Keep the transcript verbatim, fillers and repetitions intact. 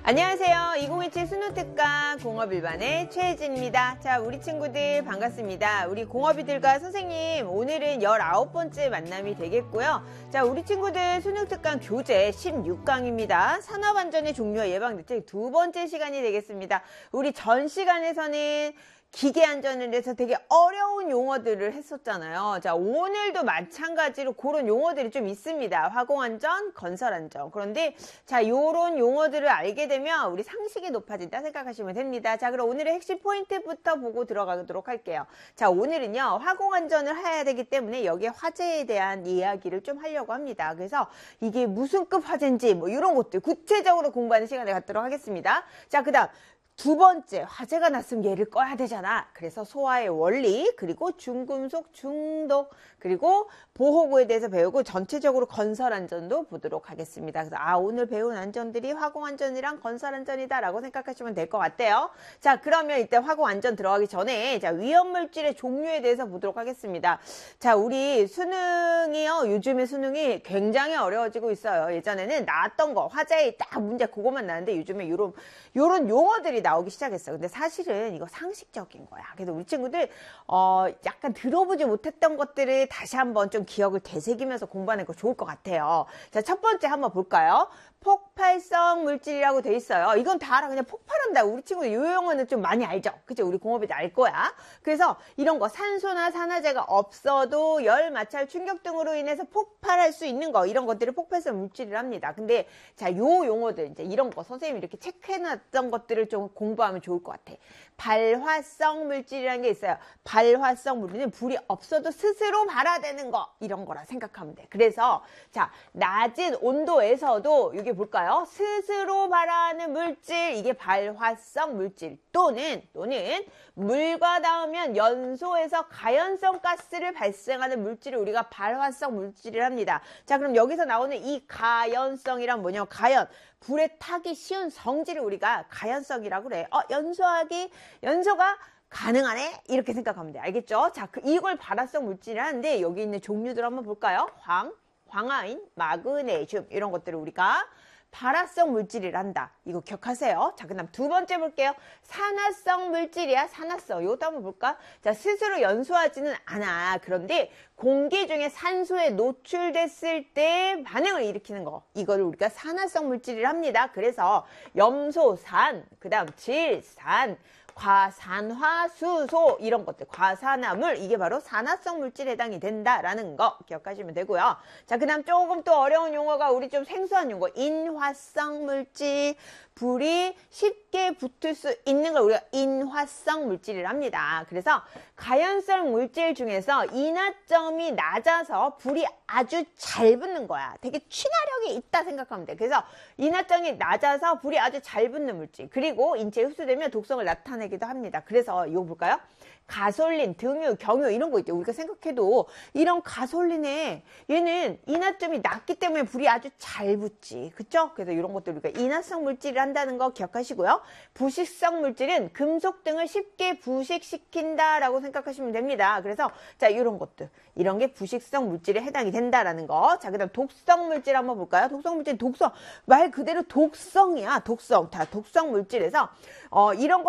안녕하세요. 이천이십칠 수능특강 공업 일 반의 최혜진입니다. 자, 우리 친구들 반갑습니다. 우리 공업이들과 선생님, 오늘은 열아홉 번째 만남이 되겠고요. 자, 우리 친구들 수능특강 교재 십육 강입니다. 산업안전의 종류와 예방대책 두 번째 시간이 되겠습니다. 우리 전 시간에서는 기계 안전을 해서 되게 어려운 용어들을 했었잖아요. 자, 오늘도 마찬가지로 그런 용어들이 좀 있습니다. 화공안전, 건설안전. 그런데 자, 요런 용어들을 알게 되면 우리 상식이 높아진다 생각하시면 됩니다. 자, 그럼 오늘의 핵심 포인트부터 보고 들어가도록 할게요. 자, 오늘은요, 화공안전을 해야 되기 때문에 여기에 화재에 대한 이야기를 좀 하려고 합니다. 그래서 이게 무슨 급 화재인지 뭐 이런 것들 구체적으로 공부하는 시간을 갖도록 하겠습니다. 자, 그 다음 두 번째, 화재가 났으면 얘를 꺼야 되잖아. 그래서 소화의 원리, 그리고 중금속 중독, 그리고 보호구에 대해서 배우고 전체적으로 건설안전도 보도록 하겠습니다. 그래서 아, 오늘 배운 안전들이 화공안전이랑 건설안전이다라고 생각하시면 될 것 같아요. 자, 그러면 이때 화공안전 들어가기 전에 자, 위험물질의 종류에 대해서 보도록 하겠습니다. 자, 우리 수능이요. 요즘에 수능이 굉장히 어려워지고 있어요. 예전에는 나왔던 거, 화재에 딱 문제 그거만 나왔는데 요즘에 요런, 요런 용어들이 나오기 시작했어. 근데 사실은 이거 상식적인 거야. 그래서 우리 친구들 어 약간 들어보지 못했던 것들을 다시 한번 좀 기억을 되새기면서 공부하는 거 좋을 것 같아요. 자, 첫 번째 한번 볼까요? 폭발성 물질이라고 돼 있어요. 이건 다 알아. 그냥 폭발한다. 우리 친구들 요 용어는 좀 많이 알죠? 그죠? 우리 공업이도 알 거야. 그래서 이런 거 산소나 산화제가 없어도 열, 마찰, 충격 등으로 인해서 폭발할 수 있는 거, 이런 것들을 폭발성 물질이라 합니다. 근데 자, 요 용어들 이제 이런 거 선생님이 이렇게 체크해놨던 것들을 좀 공부하면 좋을 것 같아. 발화성 물질이라는 게 있어요. 발화성 물질은 불이 없어도 스스로 발화되는 거, 이런 거라 생각하면 돼. 그래서 자, 낮은 온도에서도 이게 볼까요? 스스로 발화하는 물질, 이게 발화성 물질 또는 또는 물과 닿으면 연소해서 가연성 가스를 발생하는 물질을 우리가 발화성 물질이라 합니다. 자, 그럼 여기서 나오는 이 가연성이란 뭐냐? 가연, 불에 타기 쉬운 성질을 우리가 가연성이라고 그래. 어, 연소하기, 연소가 가능하네? 이렇게 생각하면 돼. 알겠죠? 자, 그 이걸 발화성 물질이라는데 여기 있는 종류들 한번 볼까요? 황, 황화인, 마그네슘 이런 것들을 우리가 발화성 물질이란다. 이거 기억하세요. 자, 그 다음 두 번째 볼게요. 산화성 물질이야. 산화성. 이것도 한번 볼까? 자, 스스로 연소하지는 않아. 그런데 공기 중에 산소에 노출됐을 때 반응을 일으키는 거. 이거를 우리가 산화성 물질이라 합니다. 그래서 염소산, 그 다음 질산, 과산화수소 이런 것들, 과산화물, 이게 바로 산화성 물질에 해당이 된다라는 거 기억하시면 되고요. 자, 그 다음 조금 또 어려운 용어가 우리 좀 생소한 용어, 인화성 물질. 불이 쉽게 붙을 수 있는 걸 우리가 인화성 물질이라 합니다. 그래서 가연성 물질 중에서 인화점이 낮아서 불이 아주 잘 붙는 거야. 되게 친화력이 있다 생각하면 돼. 그래서 인화점이 낮아서 불이 아주 잘 붙는 물질. 그리고 인체에 흡수되면 독성을 나타내기도 합니다. 그래서 이거 볼까요? 가솔린, 등유, 경유 이런 거 있죠. 우리가 생각해도 이런 가솔린에 얘는 인화점이 낮기 때문에 불이 아주 잘 붙지. 그쵸? 그래서 이런 것들 우리가 인화성 물질을 한다는 거 기억하시고요. 부식성 물질은 금속 등을 쉽게 부식시킨다라고 생각하시면 됩니다. 그래서 자, 이런 것들. 이런 게 부식성 물질에 해당이 된다라는 거. 자, 그 다음 독성 물질 한번 볼까요? 독성 물질, 독성. 말 그대로 독성이야. 독성. 다 독성 물질에서 어, 이런 거